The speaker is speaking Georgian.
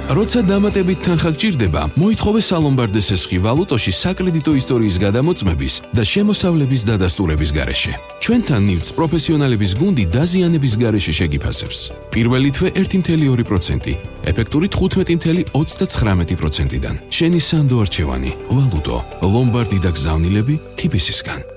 როცა დამატებით თანხა გჭირდება, მოითხოვე სალომბარდეს ესხი ვალუტოში საკრედიტო ისტორიის გადამოწმების და შემოსავლების დადასტურების გარეშე. ჩვენთან ნივთს პროფესიონალების გუნდი დაზიანების გარეშე შეგიფასებს. პირველი თვე 1.2%, ეფექტური 15.39%-დან. შენი სანდო არჩევანი, ვალუტო, ლომბარდი და გზავნილები TBC-სგან.